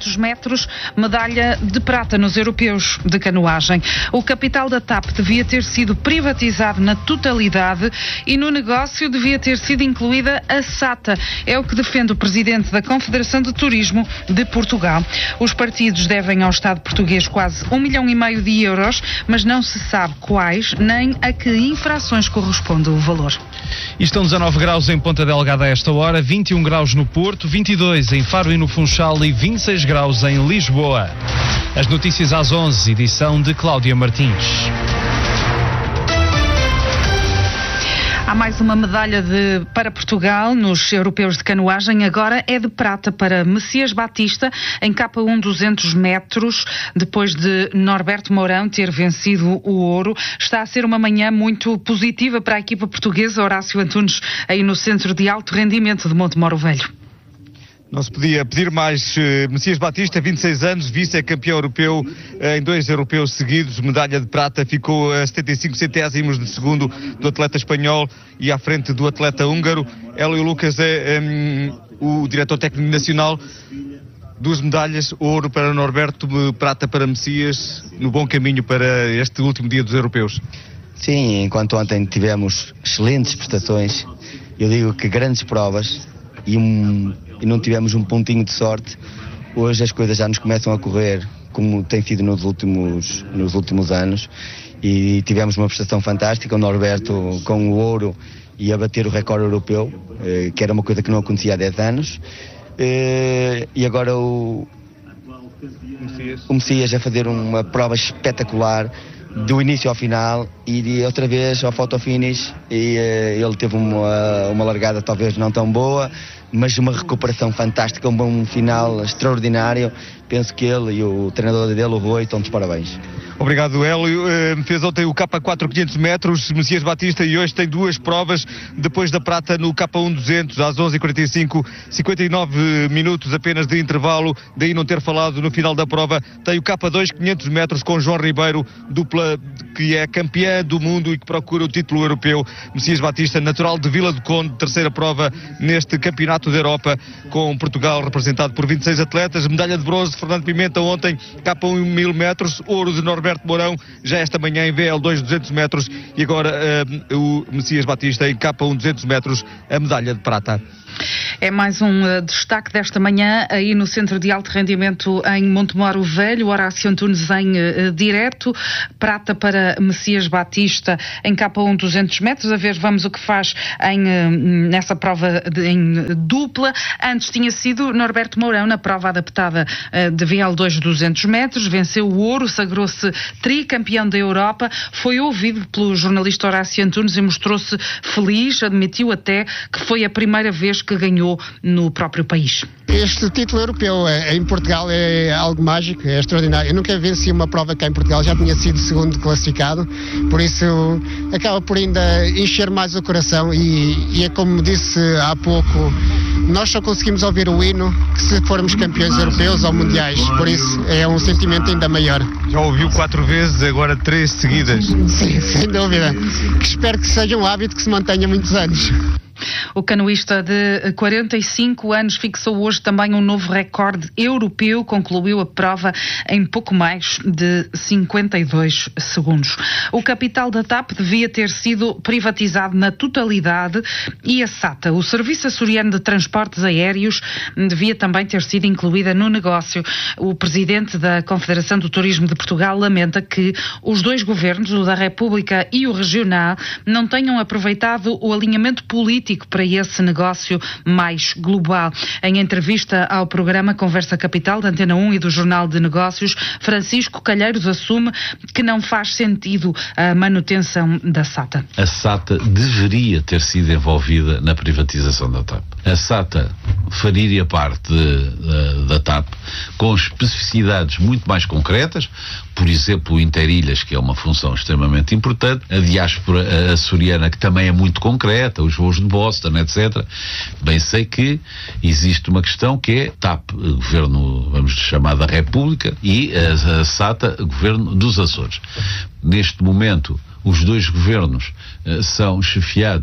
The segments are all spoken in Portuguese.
200 metros, medalha de prata nos europeus de canoagem. O capital da TAP devia ter sido privatizado na totalidade e no negócio devia ter sido incluída a SATA. É o que defende o presidente da Confederação de Turismo de Portugal. Os partidos devem ao Estado português quase 1,5 milhão de euros, mas não se sabe quais nem a que infrações corresponde o valor. E estão 19 graus em Ponta Delgada a esta hora, 21 graus no Porto, 22 em Faro e no Funchal e 26 graus em Lisboa. As notícias às 11, edição de Cláudia Martins. Há mais uma medalha para Portugal nos europeus de canoagem. Agora é de prata para Messias Batista em K1 200 metros, depois de Norberto Mourão ter vencido o ouro. Está a ser uma manhã muito positiva para a equipa portuguesa. Horácio Antunes, aí no Centro de Alto Rendimento de Montemoro Velho. Não se podia pedir mais. Messias Batista, 26 anos, vice-campeão europeu em 2 europeus seguidos, medalha de prata, ficou a 75 centésimos de segundo do atleta espanhol e à frente do atleta húngaro. Hélio Lucas é o diretor técnico nacional. 2 medalhas, ouro para Norberto, prata para Messias, no bom caminho para este último dia dos europeus. Sim, enquanto ontem tivemos excelentes prestações, eu digo que grandes provas e não tivemos um pontinho de sorte, hoje as coisas já nos começam a correr como tem sido nos últimos anos e tivemos uma prestação fantástica, o Norberto com o ouro e a bater o recorde europeu, que era uma coisa que não acontecia há 10 anos, e agora o Messias a fazer uma prova espetacular do início ao final e outra vez ao photo finish, e ele teve uma largada talvez não tão boa, mas uma recuperação fantástica, um bom final extraordinário. Penso que ele e o treinador dele, o Rui, estão de parabéns. Obrigado, Hélio. Fez ontem o K4 500 metros, Messias Batista, e hoje tem 2 provas, depois da prata no K1 200, às 11h45, 59 minutos apenas de intervalo, daí não ter falado no final da prova. Tem o K2 500 metros com João Ribeiro, dupla que é campeã do mundo e que procura o título europeu. Messias Batista, natural de Vila do Conde, terceira prova neste Campeonato da Europa, com Portugal representado por 26 atletas. Medalha de bronze, Fernando Pimenta ontem, K1 1000 metros, ouro de Norberto Mourão, já esta manhã em VL2 200 metros e agora o Messias Batista em K1 200 metros, a medalha de prata. É mais um destaque desta manhã aí no Centro de Alto Rendimento em Montemoro Velho. Horácio Antunes em direto. Prata para Messias Batista em K1 200 metros. A ver, vamos o que faz nessa prova em dupla. Antes tinha sido Norberto Mourão na prova adaptada de VL2 200 metros. Venceu o ouro, sagrou-se tricampeão da Europa. Foi ouvido pelo jornalista Horácio Antunes e mostrou-se feliz. Admitiu até que foi a primeira vez que ganhou no próprio país. Este título europeu em Portugal é algo mágico, é extraordinário. Eu nunca venci uma prova cá em Portugal, já tinha sido segundo classificado, por isso acaba por ainda encher mais o coração e é como disse há pouco, nós só conseguimos ouvir o hino que se formos campeões europeus ou mundiais, por isso é um sentimento ainda maior. Já ouviu 4 vezes, agora 3 seguidas. Sim, sem dúvida. Que espero que seja um hábito que se mantenha muitos anos. O canoísta de 45 anos fixou hoje também um novo recorde europeu, concluiu a prova em pouco mais de 52 segundos. O capital da TAP devia ter sido privatizado na totalidade e a SATA, o Serviço Açoriano de Transportes Aéreos, devia também ter sido incluída no negócio. O presidente da Confederação do Turismo de Portugal lamenta que os 2 governos, o da República e o regional, não tenham aproveitado o alinhamento político para esse negócio mais global. Em entrevista ao programa Conversa Capital da Antena 1 e do Jornal de Negócios, Francisco Calheiros assume que não faz sentido a manutenção da SATA. A SATA deveria ter sido envolvida na privatização da TAP. A SATA faria parte da TAP com especificidades muito mais concretas, por exemplo, o Interilhas, que é uma função extremamente importante, a diáspora açoriana, que também é muito concreta, os voos de Boston, etc. Bem sei que existe uma questão que é TAP, governo, vamos chamar da República, e a SATA, governo dos Açores. Neste momento, os 2 governos são chefiados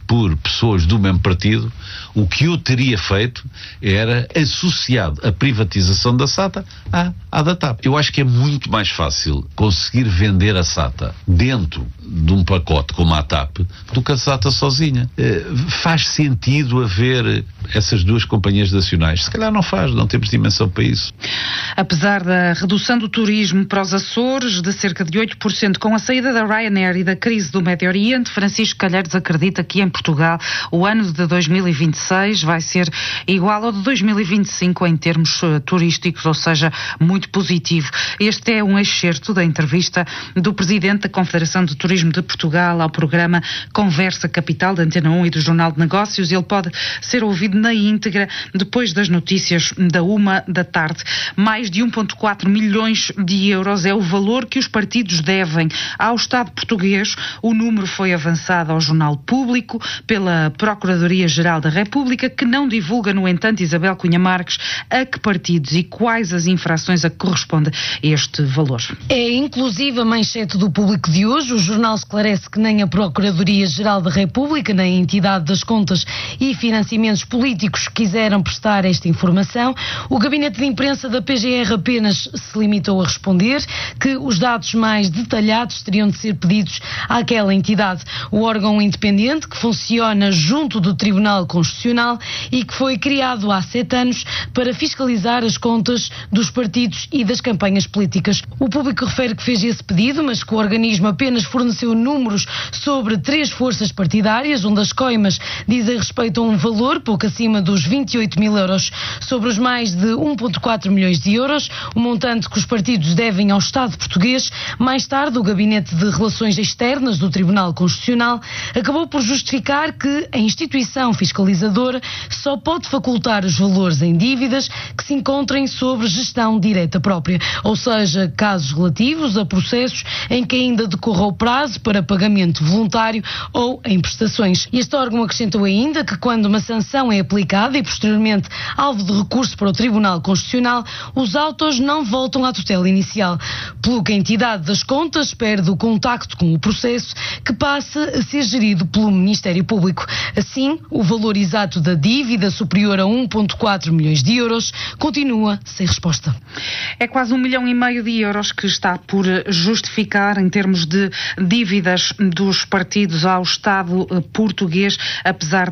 por pessoas do mesmo partido, o que eu teria feito era associado a privatização da SATA à da TAP. Eu acho que é muito mais fácil conseguir vender a SATA dentro de um pacote como a TAP do que a SATA sozinha. Faz sentido haver essas duas companhias nacionais? Se calhar não faz, não temos dimensão para isso. Apesar da redução do turismo para os Açores de cerca de 8% com a saída da Ryanair e da crise do Médio Oriente, Francisco Calheiros acredita que em Portugal o ano de 2026 vai ser igual ao de 2025 em termos turísticos, ou seja, muito positivo. Este é um excerto da entrevista do Presidente da Confederação de Turismo de Portugal ao programa Conversa Capital da Antena 1 e do Jornal de Negócios. Ele pode ser ouvido na íntegra depois das notícias da 13h. Mais de 1,4 milhões de euros é o valor que os partidos devem ao Estado português. O número foi avançado ao Jornal Público pela Procuradoria-Geral da República, que não divulga, no entanto, Isabel Cunha Marques, a que partidos e quais as infrações a que corresponde este valor. É inclusive a manchete do Público de hoje. O jornal esclarece que nem a Procuradoria-Geral da República, nem a entidade das contas e financiamentos políticos quiseram prestar esta informação. O gabinete de imprensa da PGR apenas se limitou a responder que os dados mais detalhados teriam de ser pedidos àquela entidade. O órgão independente que funciona junto do Tribunal Constitucional e que foi criado há 7 anos para fiscalizar as contas dos partidos e das campanhas políticas. O Público refere que fez esse pedido, mas que o organismo apenas forneceu números sobre 3 forças partidárias, onde as coimas dizem respeito a um valor pouco acima dos 28 mil euros. Sobre os mais de 1,4 milhões de euros, o montante que os partidos devem ao Estado português, mais tarde o Gabinete de Relações Externas do Tribunal Constitucional acabou por justificar que a instituição fiscalizadora só pode facultar os valores em dívidas que se encontrem sob gestão direta própria, ou seja, casos relativos a processos em que ainda decorra o prazo para pagamento voluntário ou em prestações. Este órgão acrescentou ainda que quando uma sanção é aplicada e posteriormente alvo de recurso para o Tribunal Constitucional, os autos não voltam à tutela inicial, pelo que a entidade das contas perde o contacto com o processo, que passa a ser gerido pelo Ministério Público. Assim, o valor exato da dívida, superior a 1,4 milhões de euros, continua sem resposta. É quase 1,5 milhão de euros que está por justificar em termos de dívidas dos partidos ao Estado português, apesar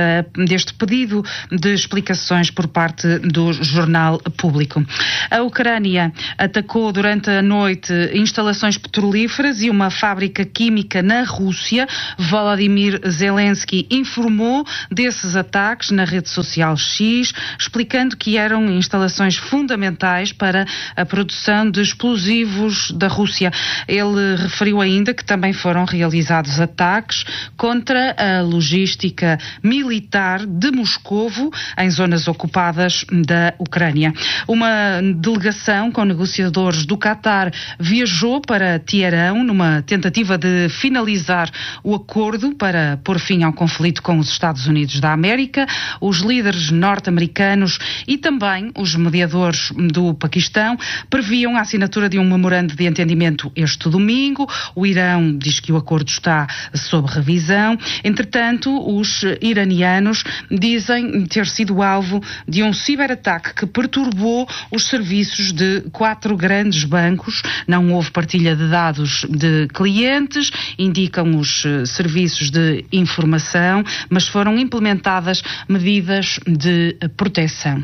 deste pedido de explicações por parte do Jornal Público. A Ucrânia atacou durante a noite instalações petrolíferas e uma fábrica química na Rússia. Volodymyr Zelensky informou desses ataques na rede social X, explicando que eram instalações fundamentais para a produção de explosivos da Rússia. Ele referiu ainda que também foram realizados ataques contra a logística militar de Moscovo em zonas ocupadas da Ucrânia. Uma delegação com negociadores do Qatar viajou para Teherão numa tentativa de finalizar o acordo para pôr fim ao conflito com os Estados Unidos da América. Os líderes norte-americanos e também os mediadores do Paquistão previam a assinatura de um memorando de entendimento este domingo. O Irão diz que o acordo está sob revisão. Entretanto, os iranianos dizem ter sido alvo de um ciberataque que perturbou os serviços de 4 grandes bancos. Não houve partilha de dados de clientes, indicam os serviços de informação, mas foram implementadas medidas de proteção.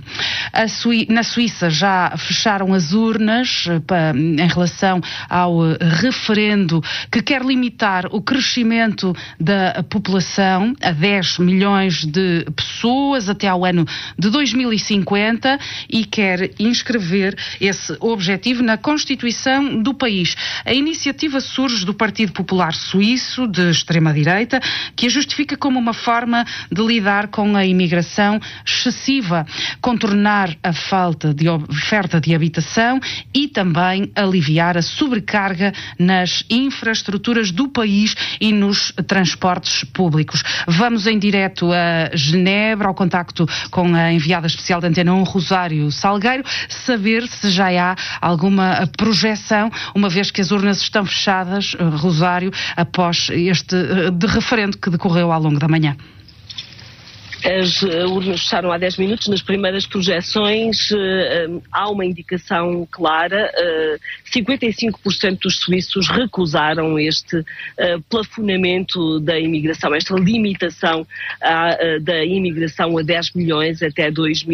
Na Suíça já fecharam as urnas em relação ao referendo que quer limitar o crescimento da população a 10 milhões de pessoas até ao ano de 2050 e quer inscrever esse objetivo na Constituição do país. A iniciativa surge do Partido Popular Suíço, de extrema-direita, que a justifica como uma forma de lidar com a imigração excessiva, contornar a falta de oferta de habitação e também aliviar a sobrecarga nas infraestruturas do país e nos transportes públicos. Vamos em direto a Genebra, ao contacto com a enviada especial da Antena 1, Rosário Salgueiro, saber se já há alguma projeção, uma vez que as urnas estão fechadas, Rosário, após este referendo que decorreu ao longo da manhã. As urnas fecharam há 10 minutos. Nas primeiras projeções há uma indicação clara. 55% dos suíços recusaram este plafonamento da imigração, esta limitação da imigração a 10 milhões até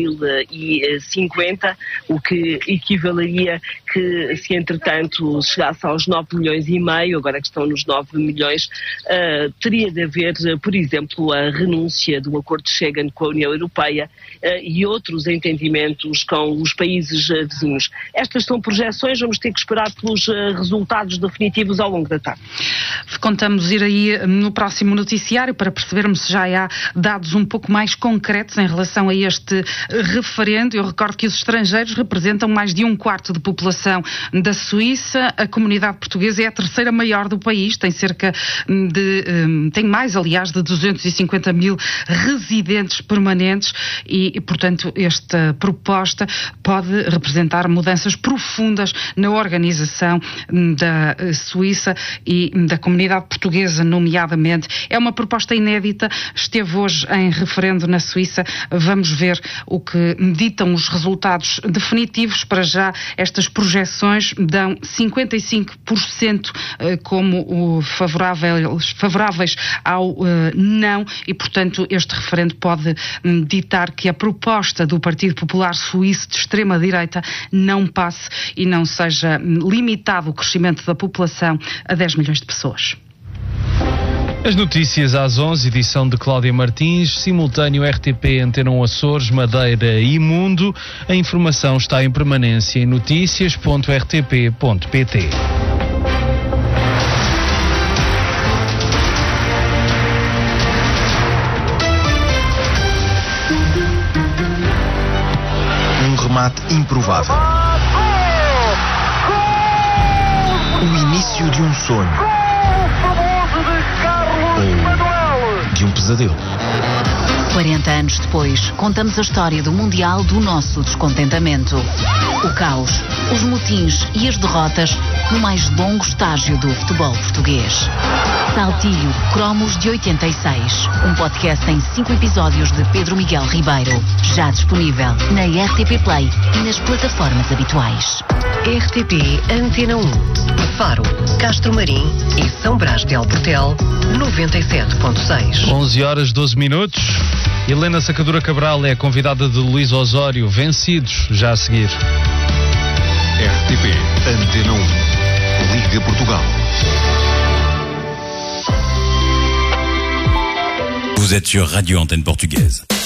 2050, o que equivaleria que, se entretanto chegasse aos 9 milhões e meio, agora que estão nos 9 milhões, teria de haver, por exemplo, a renúncia do acordo de Schengen com a União Europeia e outros entendimentos com os países vizinhos. Estas são projeções, vamos ter que esperar pelos resultados definitivos ao longo da tarde. Contamos ir aí no próximo noticiário para percebermos se já há dados um pouco mais concretos em relação a este referendo. Eu recordo que os estrangeiros representam mais de 1/4 da população da Suíça. A comunidade portuguesa é a terceira maior do país, tem tem mais, aliás, de 250 mil residentes permanentes e, portanto, esta proposta pode representar mudanças profundas na organização da Suíça e da comunidade portuguesa, nomeadamente. É uma proposta inédita, esteve hoje em referendo na Suíça. Vamos ver o que ditam os resultados definitivos. Para já, estas projeções dão 55% como favoráveis ao não e, portanto, este referendo pode ditar que a proposta do Partido Popular Suíço de extrema-direita não passe e não seja limitado o crescimento da população a 10 milhões de pessoas. As notícias às 11, edição de Cláudia Martins, simultâneo RTP, Antena 1 Açores, Madeira e Mundo. A informação está em permanência em noticias.rtp.pt. Remate improvável. O início de um sonho. Ou de um pesadelo. 40 anos depois, contamos a história do Mundial do nosso descontentamento. O caos, os motins e as derrotas no mais longo estágio do futebol português. Saltilho, Cromos de 86. Um podcast em 5 episódios de Pedro Miguel Ribeiro. Já disponível na RTP Play e nas plataformas habituais. RTP Antena 1. Faro, Castro Marim e São Brás de Alportel, 97.6. 11 horas 12 minutos. Helena Sacadura Cabral é a convidada de Luís Osório. Vencidos, já a seguir. RTP Antena 1. Liga Portugal. Vous êtes sur Radio Antenne Portugaise.